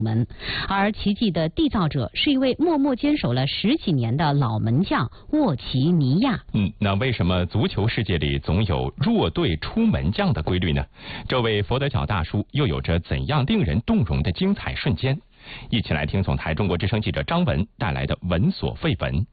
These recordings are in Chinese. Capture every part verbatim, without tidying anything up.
门，而奇迹的缔造者是一位默默坚守了十几年的老门将沃奇尼亚。 嗯，那为什么足球世界里总有弱队出门将的规律呢？这位佛得角大叔又有着怎样令人动容的精彩瞬间？一起来听总台中国之声记者张文带来的闻所未闻。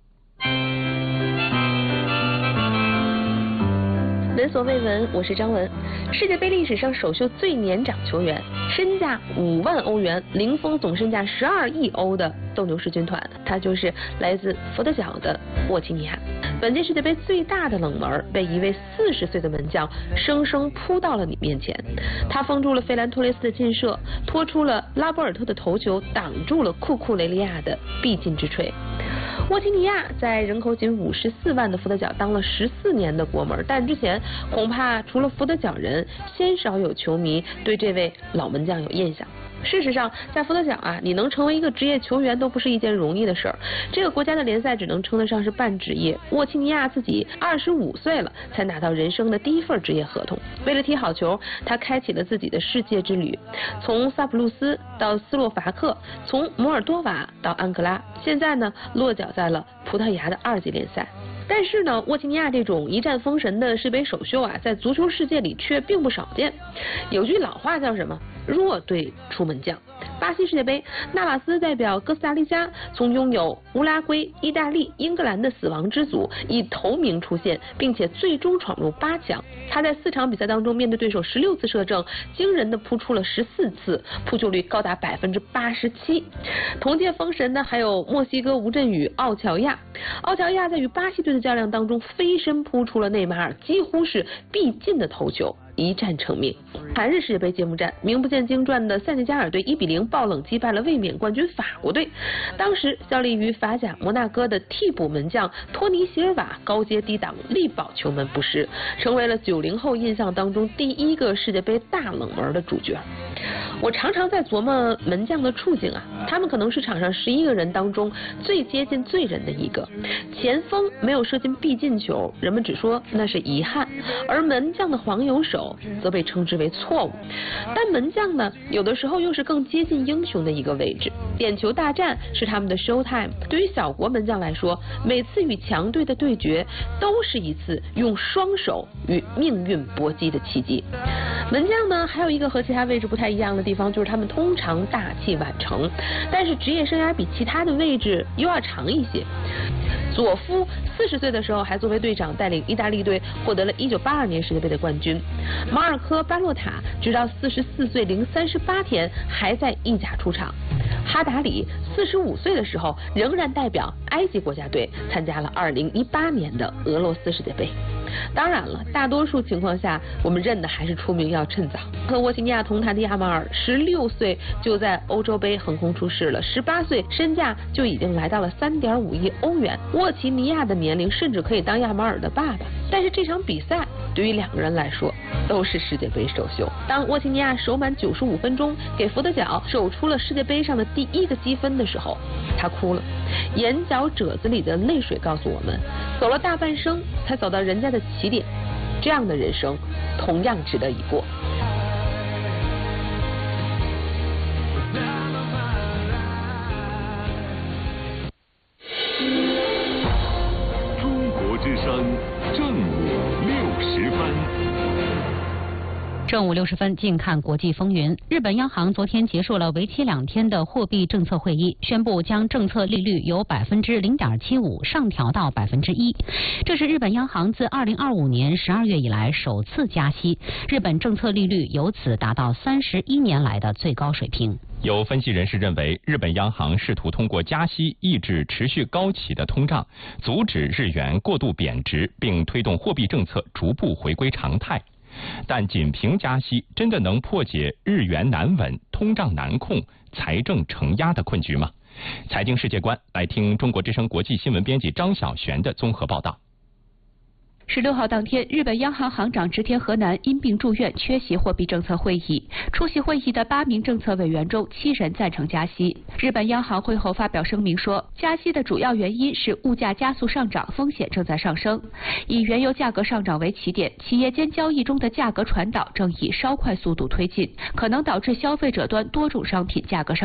闻所未闻，我是张文。世界杯历史上首秀最年长球员，身价五万欧元，零封总身价十二亿欧的斗牛士军团，他就是来自佛得角的沃奇尼亚。本届世界杯最大的冷门被一位四十岁的门将生生扑到了你面前。他封住了费兰托雷斯的劲射，拖出了拉波尔特的头球，挡住了库库雷利亚的必进之锤。沃奇尼亚在人口仅五十四万的佛得角当了十四年的国门，但之前恐怕除了佛得角人，鲜少有球迷对这位老门将有印象。事实上，在佛得角啊，你能成为一个职业球员都不是一件容易的事儿。这个国家的联赛只能称得上是半职业。沃奇尼亚自己二十五岁了，才拿到人生的第一份职业合同。为了踢好球，他开启了自己的世界之旅，从萨普鲁斯到斯洛伐克，从摩尔多瓦到安哥拉，现在呢，落脚在了葡萄牙的二级联赛。但是呢，沃奇尼亚这种一战封神的世杯首秀啊，在足球世界里却并不少见。有句老话叫什么？弱队出门将。巴西世界杯，纳瓦斯代表哥斯达黎加从拥有乌拉圭、意大利、英格兰的死亡之组以头名出现，并且最终闯入八强。他在四场比赛当中面对对手十六次射正，惊人的扑出了十四次，扑救率高达百分之八十七。同届封神呢还有墨西哥吴镇宇、奥乔亚。奥乔亚在与巴西队的较量当中飞身扑出了内马尔几乎是必进的头球，一战成名。韩日世界杯揭幕战，名不见经传的塞内加尔队一比零爆冷击败了卫冕冠军法国队。当时效力于法甲摩纳哥的替补门将托尼席尔瓦高阶低挡，力保球门不失，成为了九零后印象当中第一个世界杯大冷门的主角。我常常在琢磨门将的处境啊，他们可能是场上十一个人当中最接近罪人的一个。前锋没有射进必进球，人们只说那是遗憾，而门将的黄油手则被称之为错误。但门将呢，有的时候又是更接近英雄的一个位置。点球大战是他们的 show time， 对于小国门将来说，每次与强队的对决都是一次用双手与命运搏击的契机。门将呢，还有一个和其他位置不太一样的地方，就是他们通常大器晚成，但是职业生涯比其他的位置又要长一些。佐夫四十岁的时候还作为队长带领意大利队获得了一九八二年世界杯的冠军。马尔科巴洛塔直到四十四岁零三十八天还在意甲出场。哈达里四十五岁的时候仍然代表埃及国家队参加了二零一八年的俄罗斯世界杯。当然了，大多数情况下我们认的还是出名要趁早。和沃奇尼亚同台的亚马尔十六岁就在欧洲杯横空出世了，十八岁身价就已经来到了三点五亿欧元。沃奇尼亚的年龄甚至可以当亚马尔的爸爸。但是这场比赛对于两个人来说都是世界杯首秀。当沃奇尼亚守满九十五分钟给佛得角守出了世界杯上的第一个积分的时候，他哭了，眼角褶子里的泪水告诉我们，走了大半生才走到人家的起点，这样的人生同样值得一过。 中国之声正午六十分。 正午六十分，近看国际风云。日本央行昨天结束了为期两天的货币政策会议，宣布将政策利率由百分之零点七五上调到百分之一。这是日本央行自二零二五年十二月以来首次加息，日本政策利率由此达到三十一年来的最高水平。 有分析人士认为，日本央行试图通过加息抑制持续高企的通胀，阻止日元过度贬值，并推动货币政策逐步回归常态。但仅凭加息真的能破解日元难稳、通胀难控、财政承压的困局吗？财经世界观，来听中国之声国际新闻编辑张晓璇的综合报道。 十六号当天，日本央行行长植田和男因病住院，缺席货币政策会议。出席会议的八名政策委员中，七人赞成加息。日本央行会后发表声明说，加息的主要原因是物价加速上涨，风险正在上升。以原油价格上涨为起点，企业间交易中的价格传导正以稍快速度推进，可能导致消费者端多种商品价格上